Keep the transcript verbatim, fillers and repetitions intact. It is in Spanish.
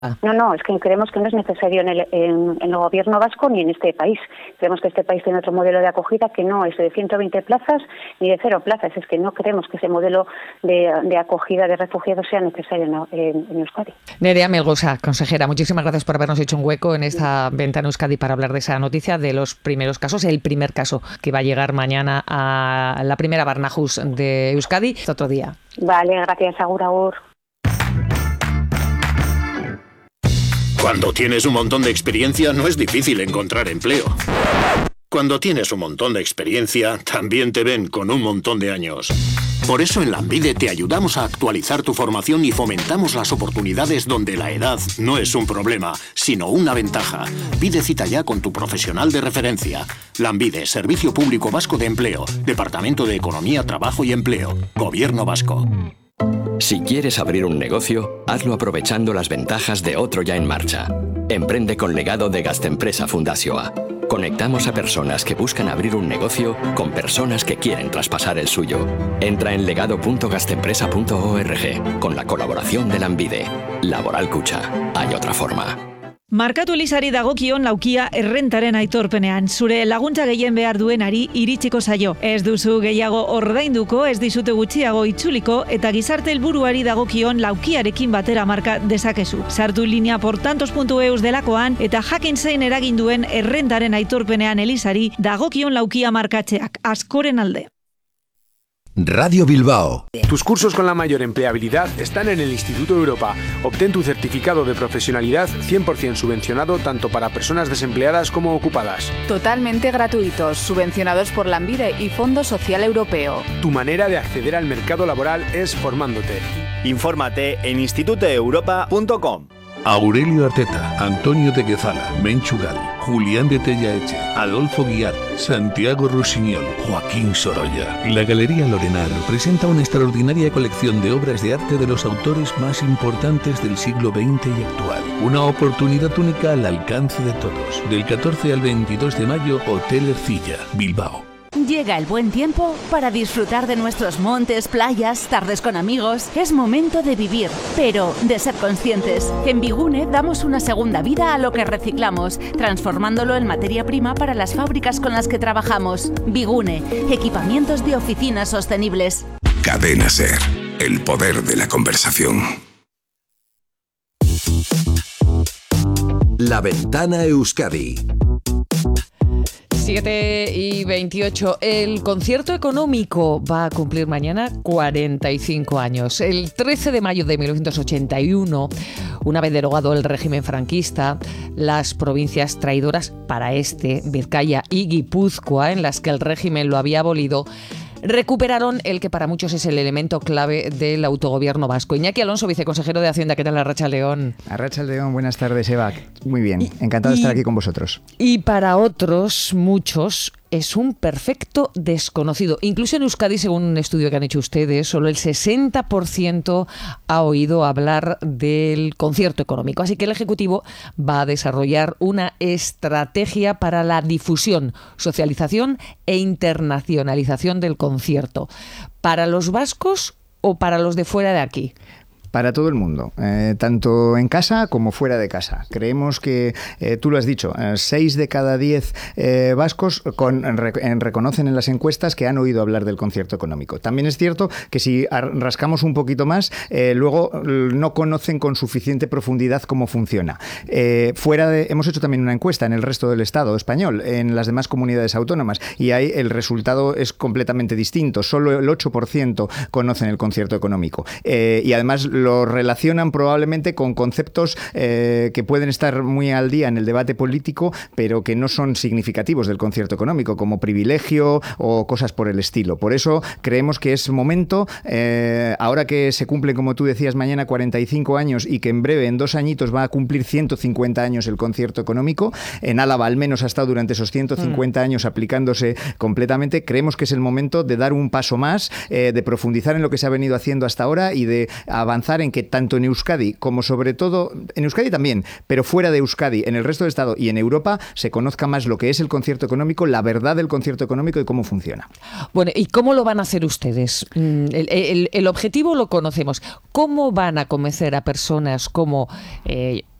No, no, es que creemos que no es necesario en el, en, en el gobierno vasco ni en este país. Creemos que este país tiene otro modelo de acogida que no es de ciento veinte plazas ni de cero plazas. Es que no creemos que ese modelo de, de acogida de refugiados sea necesario en, en, en Euskadi. Nerea Melgosa, consejera, muchísimas gracias por habernos hecho un hueco en esta Ventana Euskadi para hablar de esa noticia, de los primeros casos, el primer caso que va a llegar mañana a la primera Barnahus de Euskadi. Otro día. Vale, gracias, agur, agur. Cuando tienes un montón de experiencia, no es difícil encontrar empleo. Cuando tienes un montón de experiencia, también te ven con un montón de años. Por eso en Lanbide te ayudamos a actualizar tu formación y fomentamos las oportunidades donde la edad no es un problema, sino una ventaja. Pide cita ya con tu profesional de referencia. Lanbide, Servicio Público Vasco de Empleo, Departamento de Economía, Trabajo y Empleo, Gobierno Vasco. Si quieres abrir un negocio, hazlo aprovechando las ventajas de otro ya en marcha. Emprende con legado de Gastempresa Fundazioa. Conectamos a personas que buscan abrir un negocio con personas que quieren traspasar el suyo. Entra en legado punto gastempresa punto org con la colaboración de Lanbide. Laboral Kutxa. Hay otra forma. Markatu Elisari dagokion laukia errentaren aitorpenean, zure laguntza gehien behar duenari iritsiko zaio. Ez duzu gehiago ordainduko, ez dizute gutxiago itzuliko eta gizarte helburuari dagokion laukiarekin batera marka dezakezu. Sartu linea portantos puntu eus delakoan eta jakin zein eragin duen errentaren aitorpenean Elisari dagokion laukia markatzeak askoren alde. Radio Bilbao. Tus cursos con la mayor empleabilidad están en el Instituto Europa. Obtén tu certificado de profesionalidad cien por ciento subvencionado tanto para personas desempleadas como ocupadas. Totalmente gratuitos, subvencionados por Lanbide y Fondo Social Europeo. Tu manera de acceder al mercado laboral es formándote. Infórmate en instituto europa punto com. Aurelio Arteta, Antonio de Guezala, Menchugal, Julián de Tellaeche, Adolfo Guiar, Santiago Rusiñol, Joaquín Sorolla. La Galería Lorenar presenta una extraordinaria colección de obras de arte de los autores más importantes del siglo veinte y actual. Una oportunidad única al alcance de todos. Del catorce al veintidós de mayo, Hotel Ercilla, Bilbao. Llega el buen tiempo para disfrutar de nuestros montes, playas, tardes con amigos. Es momento de vivir, pero de ser conscientes. En Bigune damos una segunda vida a lo que reciclamos, transformándolo en materia prima para las fábricas con las que trabajamos. Bigune, equipamientos de oficinas sostenibles. Cadena Ser, el poder de la conversación. La Ventana Euskadi. siete y veintiocho. El concierto económico va a cumplir mañana cuarenta y cinco años. El trece de mayo de mil novecientos ochenta y uno, una vez derogado el régimen franquista, las provincias traidoras para este, Vizcaya y Guipúzcoa, en las que el régimen lo había abolido, recuperaron el que para muchos es el elemento clave del autogobierno vasco. Iñaki Alonso, viceconsejero de Hacienda. ¿Qué tal, Arratsaldeon? Arratsaldeon, buenas tardes, Eva. Muy bien, encantado y, de estar aquí con vosotros. Y para otros, muchos, es un perfecto desconocido. Incluso en Euskadi, según un estudio que han hecho ustedes, solo el sesenta por ciento ha oído hablar del concierto económico. Así que el Ejecutivo va a desarrollar una estrategia para la difusión, socialización e internacionalización del concierto. ¿Para los vascos o para los de fuera de aquí? Para todo el mundo, eh, tanto en casa como fuera de casa. Creemos que, eh, tú lo has dicho, eh, seis de cada diez eh, vascos con, re, en, reconocen en las encuestas que han oído hablar del concierto económico. También es cierto que si rascamos un poquito más, eh, luego no conocen con suficiente profundidad cómo funciona. Eh, fuera de, hemos hecho también una encuesta en el resto del Estado español, en las demás comunidades autónomas, y ahí el resultado es completamente distinto. Solo el ocho por ciento conocen el concierto económico. Eh, y además lo relacionan probablemente con conceptos eh, que pueden estar muy al día en el debate político, pero que no son significativos del concierto económico, como privilegio o cosas por el estilo. Por eso creemos que es momento, eh, ahora que se cumplen, como tú decías, mañana cuarenta y cinco años y que en breve, en dos añitos, va a cumplir ciento cincuenta años el concierto económico. En Álava al menos ha estado durante esos ciento cincuenta mm. años aplicándose completamente. Creemos que es el momento de dar un paso más, eh, de profundizar en lo que se ha venido haciendo hasta ahora y de avanzar avanzar en que tanto en Euskadi como sobre todo, en Euskadi también, pero fuera de Euskadi, en el resto del Estado y en Europa, se conozca más lo que es el concierto económico, la verdad del concierto económico y cómo funciona. Bueno, ¿y cómo lo van a hacer ustedes? El, el, el objetivo lo conocemos. ¿Cómo van a convencer a personas como... Eh,